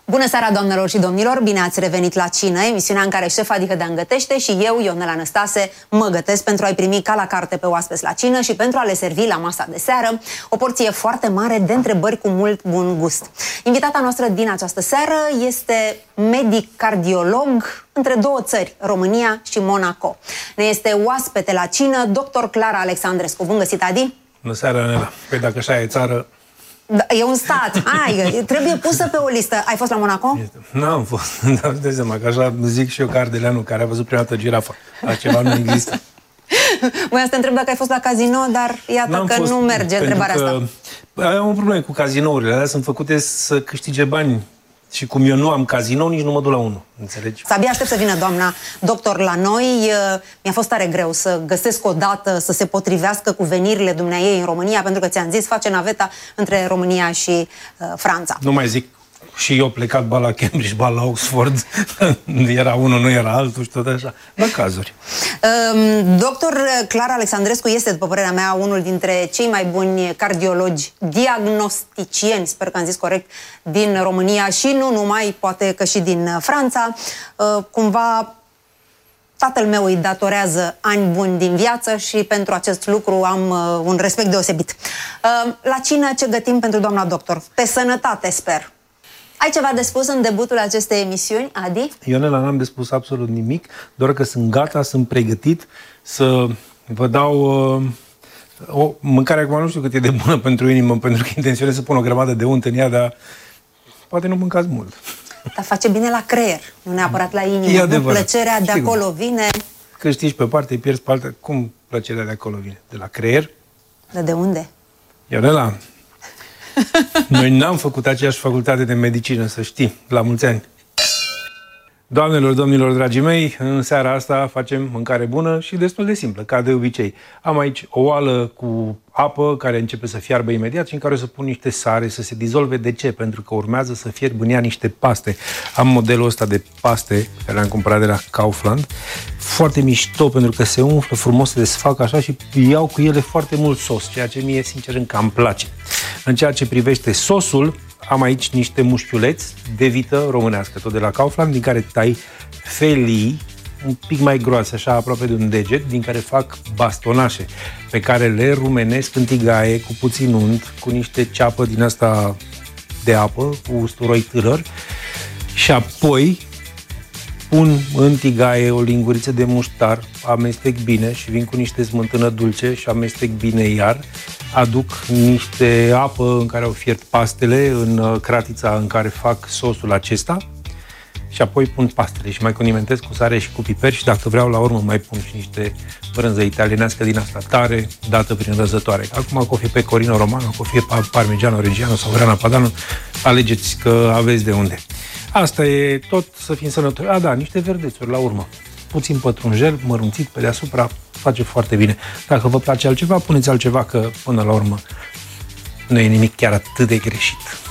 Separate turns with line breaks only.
Bună seara, doamnelor și domnilor! Bine ați revenit la Cină, emisiunea în care șefa Dihădean gătește și eu, Ionela Năstase, mă gătesc pentru a-i primi ca la carte pe oaspeți la cină și pentru a le servi la masa de seară o porție foarte mare de întrebări cu mult bun gust. Invitata noastră din această seară este medic cardiolog între două țări, România și Monaco. Ne este oaspete la cină, dr. Clara Alexandrescu. Bun găsit, Adi!
Bună seara, Ionela! Păi dacă așa e țară...
Da, e un stat. Trebuie pusă pe o listă. Ai fost la Monaco?
N-am fost, dar îți dai seama că așa zic și eu ca ardeleanul care a văzut prima dată girafa. Altceva nu există.
Voiam să te întreb dacă ai fost la casino, dar iată că nu merge întrebarea asta.
Am o problemă cu cazinourile. Alea sunt făcute să câștige bani. Și cum eu nu am cazinou, nici nu mă duc la unul. Înțelegi?
Abia aștept să vină doamna doctor la noi. Mi-a fost tare greu să găsesc o dată să se potrivească cu venirile dumneaei în România, pentru că ți-am zis, face naveta între România și Franța.
Nu mai zic, și eu plecat ba la Cambridge, ba la Oxford. Era unul, nu era altul și tot așa. La cazuri.
Doctor Clara Alexandrescu este, după părerea mea, unul dintre cei mai buni cardiologi diagnosticieni, sper că am zis corect, din România și nu numai, poate că și din Franța. Cumva tatăl meu îi datorează ani buni din viață și pentru acest lucru am un respect deosebit. La cină ce gătim pentru doamna doctor? Pe sănătate, sper. Ai ceva de spus în debutul acestei emisiuni, Adi?
Ionela, n-am de spus absolut nimic, doar că sunt gata, sunt pregătit să vă dau o mâncare. Acum nu știu cât e de bună pentru inimă, pentru că intenționez să pun o grămadă de unt în ea, dar poate nu mâncați mult. Dar
face bine la creier, nu neapărat la inimă. Plăcerea de acolo vine.
Câștigi pe parte, pierzi pe altă. Cum plăcerea de acolo vine? De la creier?
De unde?
Ionela, noi n-am făcut aceeași facultate de medicină, să știi. La mulți ani! Doamnelor, domnilor, dragii mei, în seara asta facem mâncare bună și destul de simplă, ca de obicei. Am aici o oală cu apă care începe să fiarbă imediat și în care o să pun niște sare să se dizolve. De ce? Pentru că urmează să fierb în ea niște paste. Am modelul ăsta de paste care l-am cumpărat de la Kaufland. Foarte mișto pentru că se umflă frumos, se desfac așa și iau cu ele foarte mult sos, ceea ce mie, sincer, încă îmi place. În ceea ce privește sosul, am aici niște mușchiuleți de vită românească, tot de la Kaufland, din care tai felii un pic mai groase, așa aproape de un deget, din care fac bastonașe, pe care le rumenesc în tigaie cu puțin unt, cu niște ceapă din asta de apă, cu usturoi târăr, și apoi pun în tigaie o linguriță de muștar, amestec bine și vin cu niște smântână dulce și amestec bine iar. Aduc niște apă în care au fiert pastele, în cratița în care fac sosul acesta și apoi pun pastele și mai condimentez cu sare și cu piper și dacă vreau la urmă mai pun și niște brânză italienească din asta tare, dată prin răzătoare. Acum o fie pecorino romano, o fie parmigiano reggiano sau grana padano, alegeți că aveți de unde. Asta e tot, să fim sănătoși. Da, niște verdețuri la urmă. Puțin pătrunjel, mărunțit pe deasupra, face foarte bine. Dacă vă place altceva, puneți altceva, că până la urmă nu e nimic chiar atât de greșit.